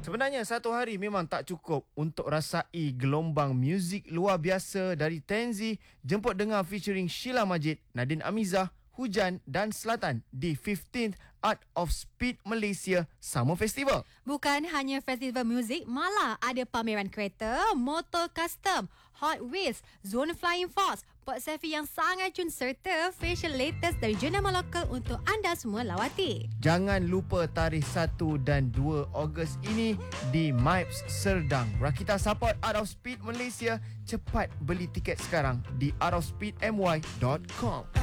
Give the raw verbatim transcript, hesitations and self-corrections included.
Sebenarnya satu hari memang tak cukup untuk rasai gelombang muzik luar biasa dari Tenzi Jemput Dengar featuring Sheila Majid, Nadine Amizah, Hujan dan Selatan di fifteenth Art of Speed Malaysia Summer Festival. Bukan hanya festival muzik, malah ada pameran kereta, motor custom, Hot Wheels, zona Flying Fox, pot selfie yang sangat cun serta fashion latest dari jenama lokal untuk anda semua lawati. Jangan lupa tarikh satu dan dua Ogos ini di MIPS Serdang. Rakita support Art of Speed Malaysia. Cepat beli tiket sekarang di art of speed m y dot com.